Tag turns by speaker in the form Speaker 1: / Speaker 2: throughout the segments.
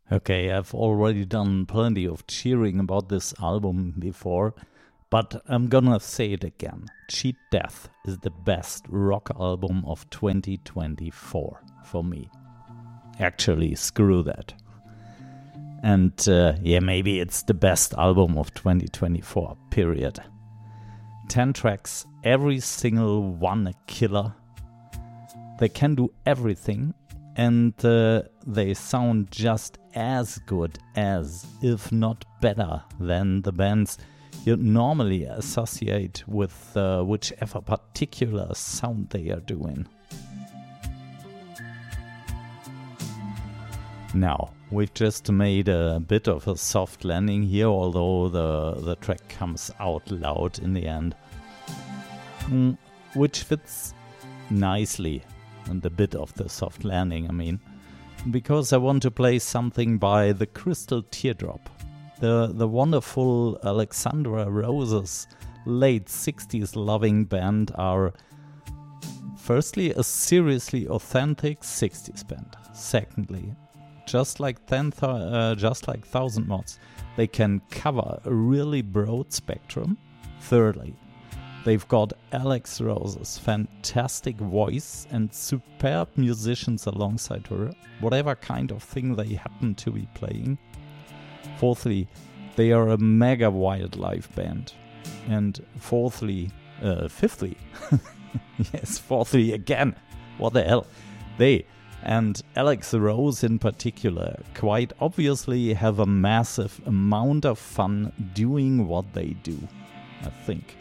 Speaker 1: Okay, I've already done plenty of cheering about this album before, but I'm gonna say it again. Cheat Death is the best rock album of 2024 for me. Actually, screw that. And maybe it's the best album of 2024, period. 10 tracks, every single one a killer. They can do everything, and they sound just as good as, if not better than, the bands you normally associate with whichever particular sound they are doing. Now, we've just made a bit of a soft landing here, although the track comes out loud in the end, which fits nicely in the bit of the soft landing, I mean, because I want to play something by the Crystal Teardrop, the wonderful Alexandra Rose's late 60s loving band are firstly a seriously authentic 60s band. Secondly, just like 1000 Mods, they can cover a really broad spectrum. Thirdly, they've got Alex Rose's fantastic voice and superb musicians alongside her, whatever kind of thing they happen to be playing. Fourthly, they are a mega wildlife band. And fifthly, yes, fourthly again, what the hell, they and Alex Rose in particular quite obviously have a massive amount of fun doing what they do, I think.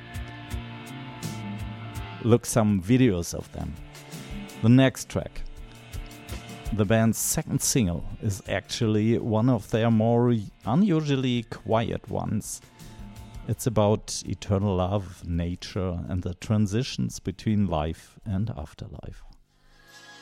Speaker 1: Look some videos of them. The next track, the band's second single, is actually one of their more unusually quiet ones. It's about eternal love, nature, and the transitions between life and afterlife.